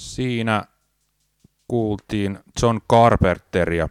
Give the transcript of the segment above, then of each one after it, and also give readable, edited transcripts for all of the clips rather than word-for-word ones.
Siinä kuultiin John Carpenteria.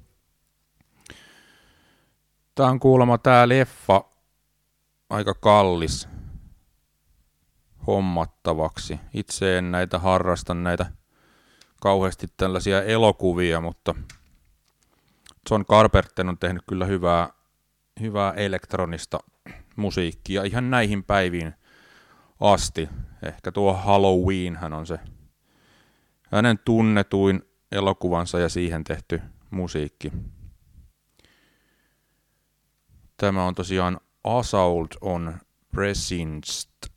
Tää on kuulemma tää leffa aika kallis hommattavaksi. Itse en näitä harrasta näitä kauheasti tällaisia elokuvia, mutta John Carpenter on tehnyt kyllä hyvää elektronista musiikkia ihan näihin päiviin asti. Ehkä tuo Halloween hän on se hänen tunnetuin elokuvansa ja siihen tehty musiikki. Tämä on tosiaan Assault on Precinct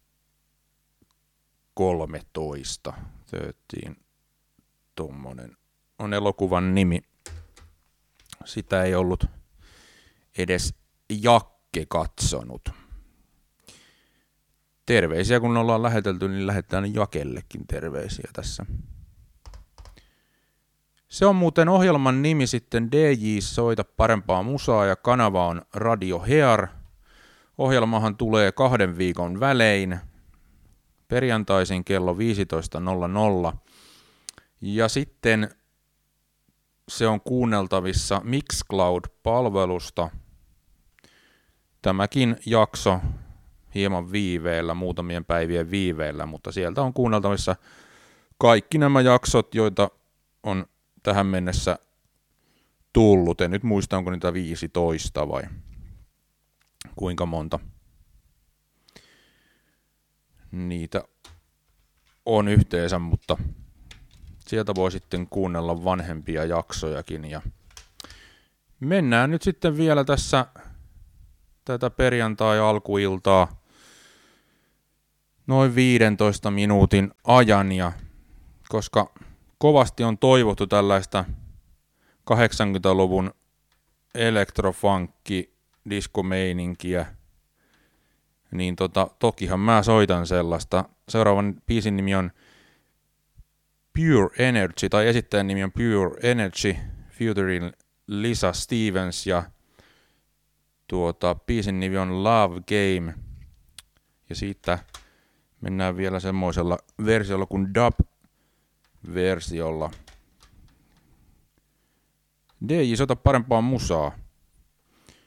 13. Tommonen on elokuvan nimi. Sitä ei ollut edes Jakke katsonut. Terveisiä kun ollaan lähetelty, niin lähetään Jakellekin terveisiä tässä. Se on muuten ohjelman nimi sitten DJ Soita parempaa musaa ja kanava on Radio Hear. Ohjelmahan tulee 2 viikon välein perjantaisin kello 15.00. Ja sitten se on kuunneltavissa Mixcloud-palvelusta. Tämäkin jakso hieman viiveellä, muutamien päivien viiveellä, mutta sieltä on kuunneltavissa kaikki nämä jaksot, joita on tähän mennessä tullut. En nyt muista, onko niitä 15 vai kuinka monta niitä on yhteensä, mutta sieltä voi sitten kuunnella vanhempia jaksojakin. Ja mennään nyt sitten vielä tässä tätä perjantai-alkuiltaa noin 15 minuutin ajan, ja koska kovasti on toivottu tällaista 80-luvun elektrofunkki diskomeininkiä, niin tokihan mä soitan sellaista. Seuraavan biisin nimi on Pure Energy, tai esittäjän nimi on Pure Energy, featuring Lisa Stevens, ja biisin nimi on Love Game, ja siitä mennään vielä semmoisella versiolla kuin dub-versiolla. DJ, soita parempaa musaa.